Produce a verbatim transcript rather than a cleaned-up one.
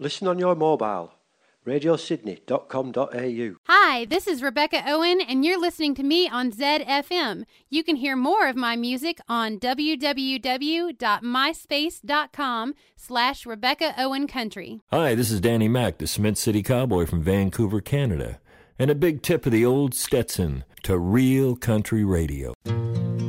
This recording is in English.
Listen on your mobile. radio sydney dot com dot a u. Hi, this is Rebecca Owen, and you're listening to me on Z F M. You can hear more of my music on www.myspace.com slash Rebecca Owen Country. Hi, this is Danny Mac, the Cement City Cowboy from Vancouver, Canada. And a big tip of the old Stetson to real country radio.